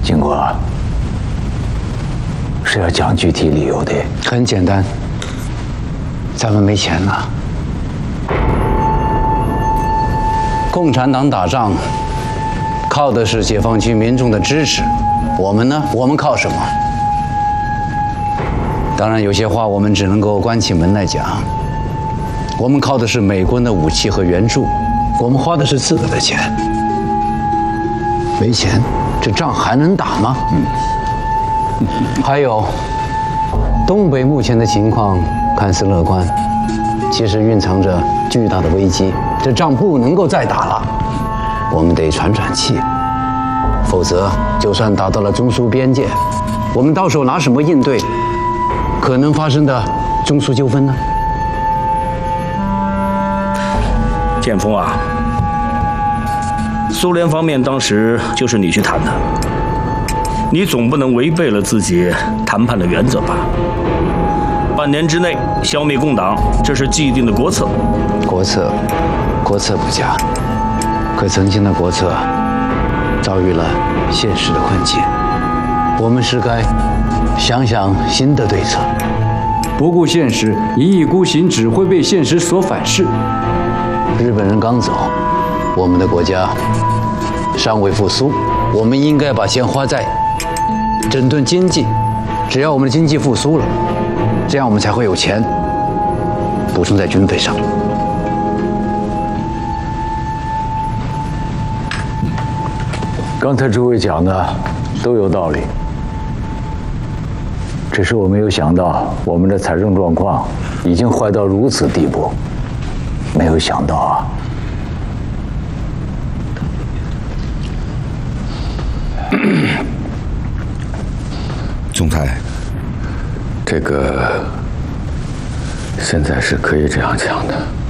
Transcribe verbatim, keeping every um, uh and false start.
经国，是要讲具体理由的。 很简单，咱们没钱了。共产党打仗靠的是解放军民众的支持，我们呢？我们靠什么？当然，有些话我们只能够关起门来讲。我们靠的是美国的武器和援助，我们花的是自个的钱。没钱，这仗还能打吗？嗯。还有，东北目前的情况看似乐观，其实蕴藏着巨大的危机。这仗不能够再打了，我们得喘喘气，否则就算打到了中苏边界，我们到时候拿什么应对可能发生的中苏纠纷呢？ 建峰啊，苏联方面当时就是你去谈的，你总不能违背了自己谈判的原则吧？半年之内消灭共党，这是既定的国策。 国策，国策不假，可曾经的国策遭遇了现实的困境，我们是该想想新的对策。 不顾现实，一意孤行只会被现实所反噬。 日本人刚走，我们的国家尚未复苏，我们应该把钱花在整顿经济。只要我们的经济复苏了，这样我们才会有钱补充在军费上。 刚才诸位讲的都有道理，只是我没有想到我们的财政状况已经坏到如此地步，没有想到啊。 总裁，这个现在是可以这样讲的。